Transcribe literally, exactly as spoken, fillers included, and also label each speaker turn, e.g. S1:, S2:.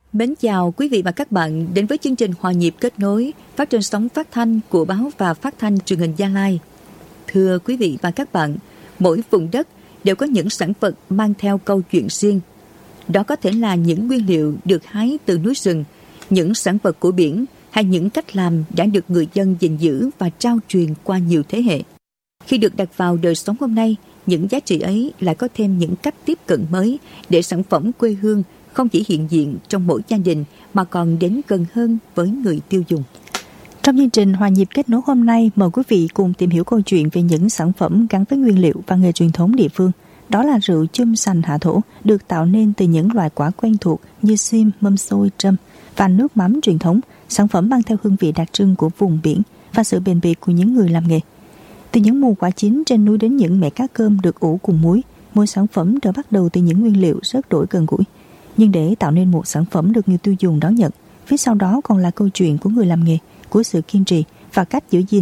S1: Mến chào quý vị và các bạn đến với chương trình Hòa nhịp kết nối phát trên sóng phát thanh của báo và phát thanh truyền hình Gia Lai. Thưa quý vị và các bạn, mỗi vùng đất đều có những sản vật mang theo câu chuyện riêng. Đó có thể là những nguyên liệu được hái từ núi rừng, những sản vật của biển hay những cách làm đã được người dân gìn giữ và trao truyền qua nhiều thế hệ. Khi được đặt vào đời sống hôm nay, những giá trị ấy lại có thêm những cách tiếp cận mới để sản phẩm quê hương không chỉ hiện diện trong mỗi gia đình mà còn đến gần hơn với người tiêu dùng.
S2: Trong chương trình Hòa nhịp kết nối hôm nay, mời quý vị cùng tìm hiểu câu chuyện về những sản phẩm gắn với nguyên liệu và nghề truyền thống địa phương. Đó là rượu chum sành Hạ Thổ, được tạo nên từ những loại quả quen thuộc như sim, mâm xôi, trâm và nước mắm truyền thống, sản phẩm mang theo hương vị đặc trưng của vùng biển và sự bền bỉ của những người làm nghề. Từ những mùa quả chín trên núi đến những mẻ cá cơm được ủ cùng muối, mỗi sản phẩm đều bắt đầu từ những nguyên liệu rất đổi gần gũi. Nhưng để tạo nên một sản phẩm được người tiêu dùng đón nhận, phía sau đó còn là câu chuyện của người làm nghề, của sự kiên trì và cách giữ gìn